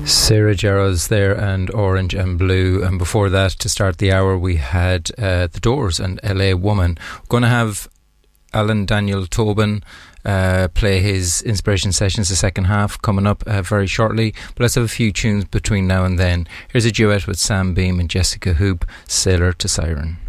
Sarah Jarrows there and Orange and Blue, and before that, to start the hour, we had The Doors and LA Woman. We're going to have Alan Daniel Tobin play his inspiration sessions the second half coming up very shortly, but let's have a few tunes between now and then. Here's a duet with Sam Beam and Jessica Hoop, Sailor to Siren.